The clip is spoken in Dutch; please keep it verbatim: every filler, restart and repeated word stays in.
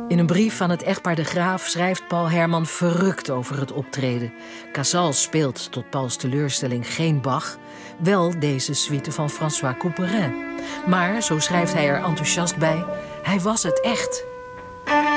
In een brief aan het echtpaar De Graaf schrijft Paul Herman verrukt over het optreden. Casals speelt tot Pauls teleurstelling geen Bach, wel deze suite van François Couperin. Maar, zo schrijft hij er enthousiast bij, hij was het echt.